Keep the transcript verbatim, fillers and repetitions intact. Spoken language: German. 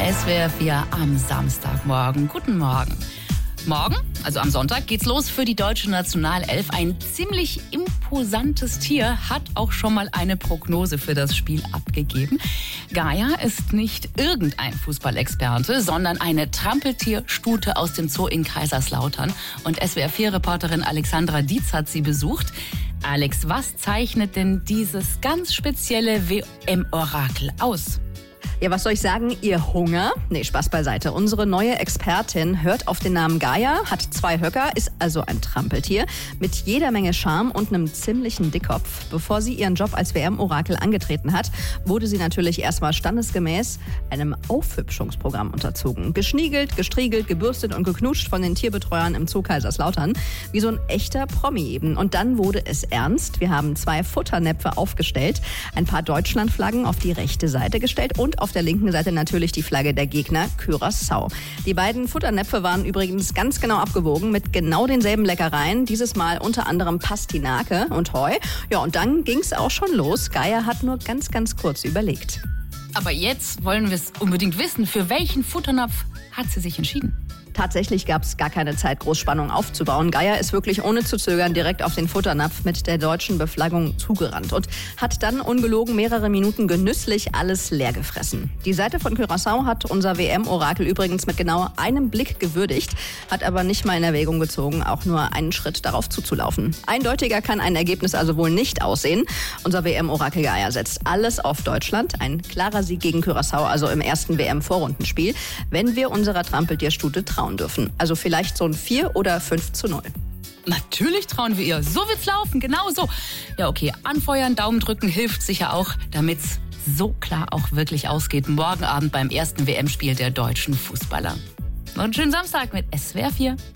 S W R vier am Samstagmorgen. Guten Morgen. Morgen, also am Sonntag, geht's los für die deutsche Nationalelf. Ein ziemlich imposantes Tier hat auch schon mal eine Prognose für das Spiel abgegeben. Gaia ist nicht irgendein Fußballexperte, sondern eine Trampeltierstute aus dem Zoo in Kaiserslautern. Und S W R vier Reporterin Alexandra Dietz hat sie besucht. Alex, was zeichnet denn dieses ganz spezielle W M-Orakel aus? Ja, was soll ich sagen? Ihr Hunger? Nee, Spaß beiseite. Unsere neue Expertin hört auf den Namen Gaia, hat zwei Höcker, ist also ein Trampeltier mit jeder Menge Charme und einem ziemlichen Dickkopf. Bevor sie ihren Job als W M-Orakel angetreten hat, wurde sie natürlich erstmal standesgemäß einem Aufhübschungsprogramm unterzogen. Geschniegelt, gestriegelt, gebürstet und geknutscht von den Tierbetreuern im Zoo Kaiserslautern. Wie so ein echter Promi eben. Und dann wurde es ernst. Wir haben zwei Futternäpfe aufgestellt, ein paar Deutschlandflaggen auf die rechte Seite gestellt und auf Auf der linken Seite natürlich die Flagge der Gegner, Curaçao. Die beiden Futternäpfe waren übrigens ganz genau abgewogen mit genau denselben Leckereien. Dieses Mal unter anderem Pastinake und Heu. Ja, und dann ging's auch schon los. Gaia hat nur ganz, ganz kurz überlegt. Aber jetzt wollen wir es unbedingt wissen. Für welchen Futternapf hat sie sich entschieden? Tatsächlich gab es gar keine Zeit, Großspannung aufzubauen. Gaia ist wirklich ohne zu zögern direkt auf den Futternapf mit der deutschen Beflaggung zugerannt und hat dann ungelogen mehrere Minuten genüsslich alles leer gefressen. Die Seite von Curaçao hat unser W M-Orakel übrigens mit genau einem Blick gewürdigt, hat aber nicht mal in Erwägung gezogen, auch nur einen Schritt darauf zuzulaufen. Eindeutiger kann ein Ergebnis also wohl nicht aussehen. Unser W M-Orakel Gaia setzt alles auf Deutschland. Ein klarer Sieg gegen Curaçao, also im ersten W M-Vorrundenspiel, wenn wir unserer Trampeltierstute trauen dürfen. Also vielleicht so ein vier oder fünf zu null. Natürlich trauen wir ihr. So wird's laufen, genau so. Ja, okay, anfeuern, Daumen drücken hilft sicher auch, damit's so klar auch wirklich ausgeht. Morgen Abend beim ersten W M-Spiel der deutschen Fußballer. Und einen schönen Samstag mit S W R vier.